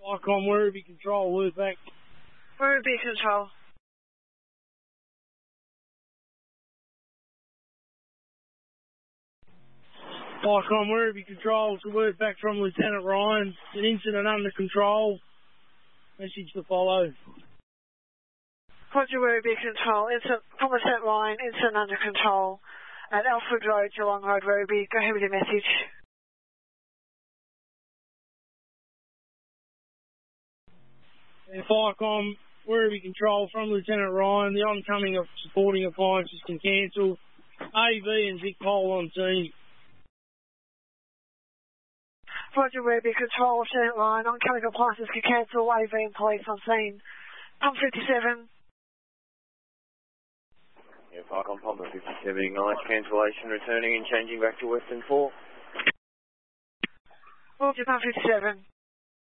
Icon Werribee Control, alert back. Werribee Control. Icon Werribee Control, it's a word back from Lieutenant Ryan. An incident under control. Message to follow. Roger, Werribee Control. Incident from Lieutenant Ryan, incident under control at Alfred Road, Geelong Road, Werribee. Go ahead with your message. Icon Werribee Control from Lieutenant Ryan. The oncoming of supporting appliances can cancel. AV and Vic Pole on scene. Roger, Werribee Control, Lieutenant Ryan. Oncoming appliances can cancel. AV and police on scene. Pump 57. Yeah, Park on Pump 57, nice cancellation, returning and changing back to Western 4. Roger, Pump 57.